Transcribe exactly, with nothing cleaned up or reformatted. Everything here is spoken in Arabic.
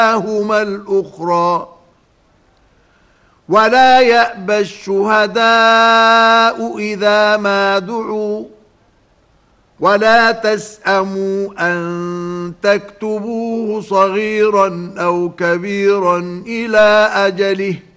إحداهما الأخرى ولا يأبى الشهداء إذا ما دعوا ولا تسأموا أن تكتبوه صغيرا أو كبيرا إلى أجله